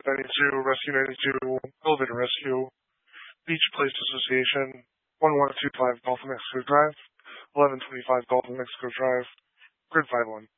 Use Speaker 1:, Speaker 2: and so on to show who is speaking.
Speaker 1: 92, Rescue 92, Elevator Rescue, Beach Place Association, 1125 Gulf of Mexico Drive, 1125 Gulf of Mexico Drive, Grid 51.